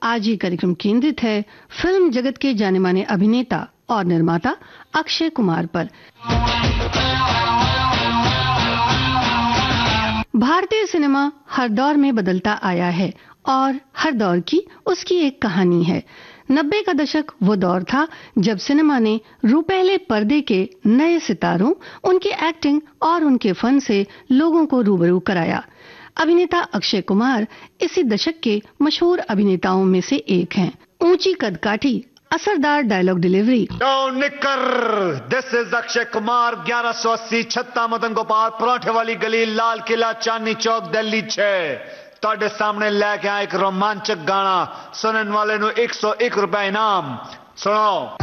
आज ये कार्यक्रम केंद्रित है फिल्म जगत के जाने माने अभिनेता और निर्माता अक्षय कुमार पर। भारतीय सिनेमा हर दौर में बदलता आया है और हर दौर की उसकी एक कहानी है। 90 का दशक वो दौर था जब सिनेमा ने रुपहले पर्दे के नए सितारों, उनकी एक्टिंग और उनके फन से लोगों को रूबरू कराया। अभिनेता अक्षय कुमार इसी दशक के मशहूर अभिनेताओं में से एक हैं। ऊंची कदकाठी, असरदार dialogue delivery. This is Akshay Kumar, 1180 छत्ता मदन गोपाल, पराठे वाली गली, लाल किला, चांदनी चौक, दिल्ली 6। ਤੁਹਾਡੇ सामने लेके आया एक रोमांचक गाना, सुनने वाले ਨੂੰ 101 रुपए इनाम। सुनो।